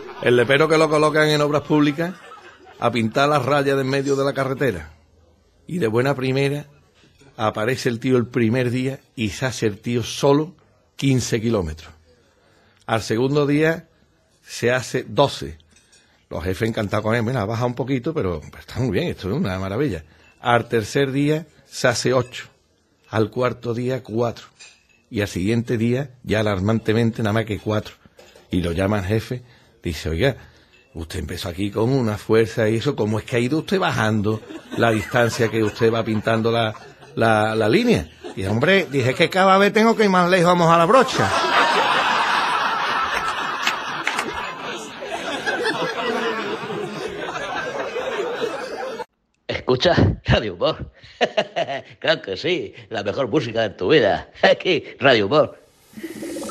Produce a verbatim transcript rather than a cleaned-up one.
El lepero que lo colocan en obras públicas a pintar las rayas de en medio de la carretera. Y de buena primera aparece el tío el primer día y se hace el tío solo quince kilómetros. Al segundo día se hace doce. Los jefes encantados con él, mira, ha bajado un poquito, pero está muy bien, esto es una maravilla. Al tercer día se hace ocho. Al cuarto día cuatro. Y al siguiente día, ya alarmantemente, nada más que cuatro. Y lo llaman jefe, dice, oiga, usted empezó aquí con una fuerza y eso, ¿cómo es que ha ido usted bajando la distancia que usted va pintando la, la, la línea? Y hombre, dije que cada vez tengo que ir más lejos, vamos a la brocha. ¿Escuchas Radio Humor? Claro que sí, la mejor música de tu vida. Aquí, Radio Humor.